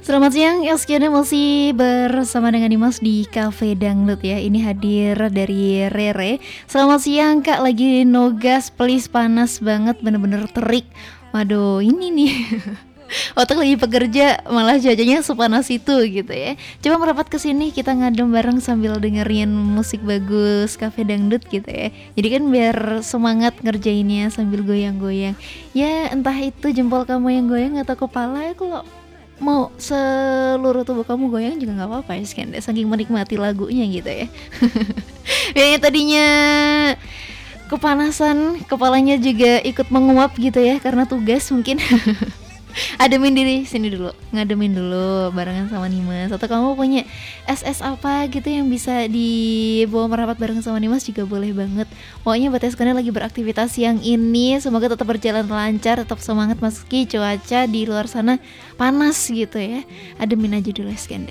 Selamat siang, Yaskiana masih bersama dengan Dimas di Cafe Dangdut ya. Ini hadir dari Rere. Selamat siang Kak, lagi nogas, please, panas banget, bener-bener terik. Waduh, ini nih otak lagi bekerja malah cuacanya sepanas itu gitu ya. Coba merapat ke sini kita ngadem bareng sambil dengerin musik bagus Cafe Dangdut gitu ya. Jadi kan biar semangat ngerjainnya sambil goyang-goyang. Ya entah itu jempol kamu yang goyang atau kepala ya, kalau mau seluruh tubuh kamu goyang juga nggak apa-apa ya, Skanda, saking menikmati lagunya gitu ya. Yang tadinya kepanasan, kepalanya juga ikut menguap gitu ya karena tugas mungkin. Ademin diri sini dulu, ngademin dulu barengan sama Nimas. Atau kamu punya SS apa gitu yang bisa dibawa merapat bareng sama Nimas juga boleh banget. Pokoknya buat Eskanda lagi beraktivitas yang ini, semoga tetap berjalan lancar, tetap semangat meski cuaca di luar sana panas gitu ya. Ademin aja dulu Eskanda.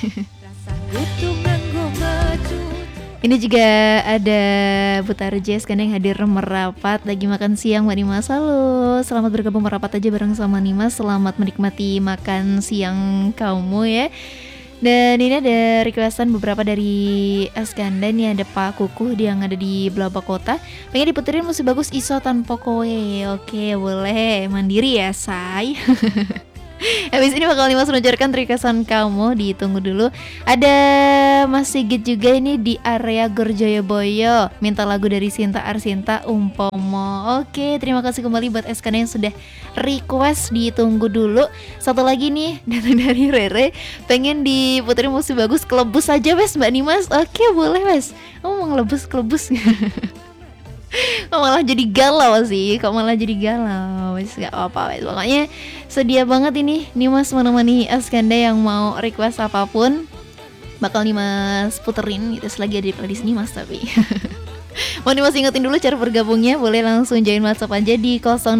Ini juga ada Butar Jazz kan yang hadir merapat lagi makan siang Mbak Nimas. Halo, selamat bergabung merapat aja bareng sama Nimas. Selamat menikmati makan siang kamu ya. Dan ini ada requestan beberapa dari Eskanda. Nih ada Pak Kukuh yang ada di Blabak Kota, pengen diputerin musik bagus Iso tanpa kowe. Oke, boleh, mandiri ya say. Habis ini bakal Nimas menunjukkan requestan kamu, ditunggu dulu. Ada Mas Sigit juga ini di area Gorjoyoboyo, minta lagu dari Sinta Arsinta Umpomo. Oke, terima kasih kembali buat SKN yang sudah request, ditunggu dulu. Satu lagi nih datang dari Rere, pengen diputerin musik bagus Kelebus aja wes Mbak Nimas. Oke, boleh wes. Kamu mau ngelebus-kelebus? Kok malah jadi galau sih? Kok malah jadi galau? Wes gak apa-apa wes. Pokoknya sedia banget ini Nimas menemani Eskanda yang mau request apapun. Bakal Nimas puterin gitu selagi ada di playlist Nimas tapi. Mau Nimas ingetin dulu cara bergabungnya, boleh langsung join WhatsApp aja di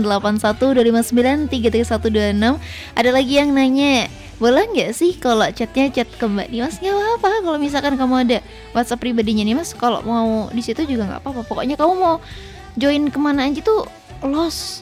081259333126. Ada lagi yang nanya, boleh nggak sih kalau chatnya chat ke Mbak Nimas? Nggak apa-apa, kalau misalkan kamu ada WhatsApp pribadinya Nimas, kalau mau di situ juga nggak apa-apa. Pokoknya kamu mau join kemana aja tuh los.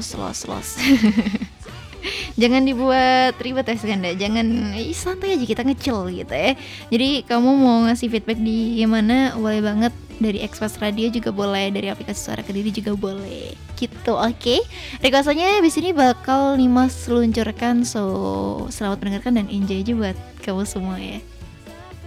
Jangan dibuat ribet ya Skanda, jangan santai aja, kita ngecil gitu ya. Jadi kamu mau ngasih feedback di gimana boleh banget, dari Express Radio juga boleh, dari aplikasi Suara Kediri juga boleh gitu. Oke, requestannya di sini bakal Nimas luncurkan, so selamat mendengarkan dan enjoy aja buat kamu semua ya.